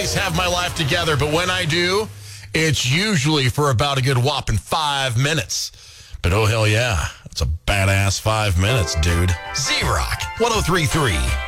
always have my life together, but when I do, it's usually for about a good whopping 5 minutes. But oh, hell yeah, it's a badass 5 minutes, dude. Z-Rock 103.3.